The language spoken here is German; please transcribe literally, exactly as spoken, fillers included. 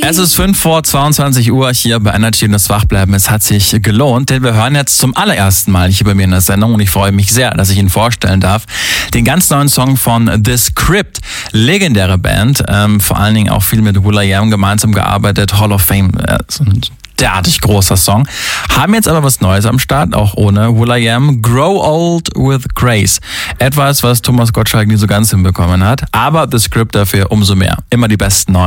Es ist fünf vor zweiundzwanzig Uhr hier bei Energy und das Wachbleiben. Es hat sich gelohnt, denn wir hören jetzt zum allerersten Mal hier bei mir in der Sendung und ich freue mich sehr, dass ich Ihnen vorstellen darf, den ganz neuen Song von The Script. Legendäre Band, ähm, vor allen Dingen auch viel mit will.i.am gemeinsam gearbeitet, Hall of Fame, äh, so ein derartig großer Song. Haben jetzt aber was Neues am Start, auch ohne will.i.am. Grow Old with Grace. Etwas, was Thomas Gottschalk nie so ganz hinbekommen hat, aber The Script dafür umso mehr. Immer die besten neuen.